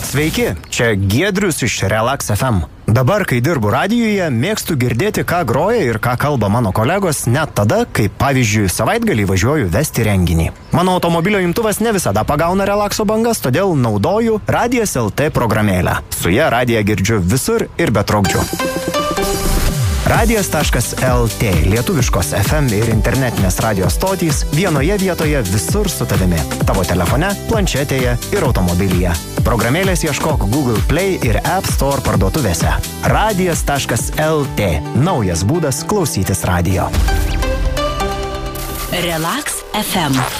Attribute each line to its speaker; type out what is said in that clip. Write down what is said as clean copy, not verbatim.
Speaker 1: Sveiki, čia Giedrius iš Relax FM. Dabar, kai dirbu radijuje, mėgstu girdėti, ką groja ir ką kalba mano kolegos, net tada, kai, pavyzdžiui, savaitgalį važiuoju vesti renginį. Mano automobilio imtuvas ne visada pagauna relakso bangas, todėl naudoju Radijas LT programėlę. Su ja radiją girdžiu visur ir be trukdžių. Radijas.lt – lietuviškos FM ir internetinės radijos stotys vienoje vietoje visur su tavimi. Tavo telefone, planšetėje ir automobilyje. Programėlės ieškok Google Play ir App Store parduotuvėse. Radijas.lt – naujas būdas klausytis radijo.
Speaker 2: Relax FM.